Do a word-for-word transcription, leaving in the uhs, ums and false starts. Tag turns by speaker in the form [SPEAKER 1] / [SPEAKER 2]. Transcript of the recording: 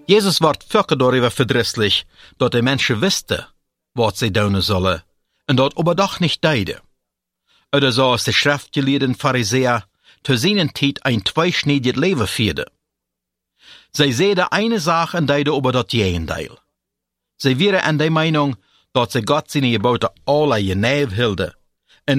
[SPEAKER 1] Jesus wordt vaker darüber verdrisslich, dat de mensen wisten, wat sie doen sollen, en dat oberdag nicht deiden. Oder so als de schriftgeleerden Pharisäer zu seinen Tijd ein zweischneidiges Leben führten. Sie sehen eine Sache und deiden über das Gegenteil. Sie wären an der Meinung, dass sie Gott seine Gebote alle genau hielden